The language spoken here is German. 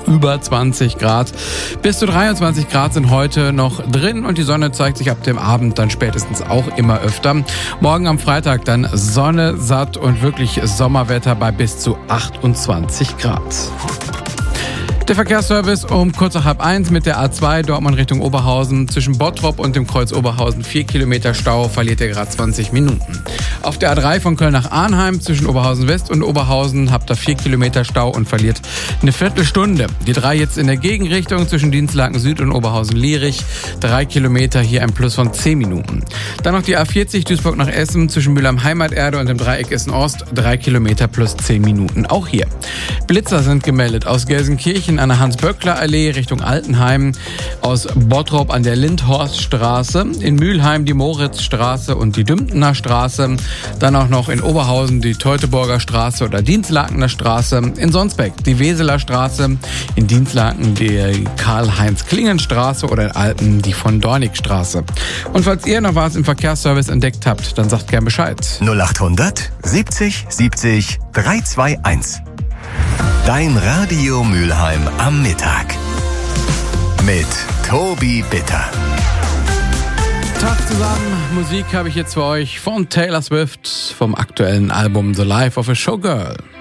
über 20 Grad. Bis zu 23 Grad sind heute noch drin und die Sonne zeigt sich ab dem Abend dann spätestens auch immer öfter. Morgen am Freitag dann Sonne, satt und wirklich Sommerwetter bei bis zu 28 Grad. Der Verkehrsservice um kurz nach 12:30 mit der A2 Dortmund Richtung Oberhausen. Zwischen Bottrop und dem Kreuz Oberhausen 4 Kilometer Stau, verliert ihr gerade 20 Minuten. Auf der A3 von Köln nach Arnheim zwischen Oberhausen West und Oberhausen habt ihr 4 Kilometer Stau und verliert eine Viertelstunde. Die 3 jetzt in der Gegenrichtung zwischen Dinslaken Süd und Oberhausen-Lierich. 3 Kilometer, hier ein Plus von 10 Minuten. Dann noch die A40 Duisburg nach Essen zwischen Mülheim Heimaterde und dem Dreieck Essen-Ost. 3 Kilometer plus 10 Minuten. Auch hier. Blitzer sind gemeldet aus Gelsenkirchen an der Hans-Böckler-Allee Richtung Altenheim, aus Bottrop an der Lindhorststraße, in Mülheim die Moritzstraße und die Dümtener Straße, dann auch noch in Oberhausen die Teutoburger Straße oder Dinslakener Straße, in Sonsbeck die Weseler Straße, in Dinslaken die Karl-Heinz-Klingen-Straße oder in Alten die von Dornig-Straße. Und falls ihr noch was im Verkehrsservice entdeckt habt, dann sagt gern Bescheid. 0800 70 70 321. Dein Radio Mülheim am Mittag. Mit Tobi Bitter. Tag zusammen, Musik habe ich jetzt für euch von Taylor Swift vom aktuellen Album The Life of a Showgirl.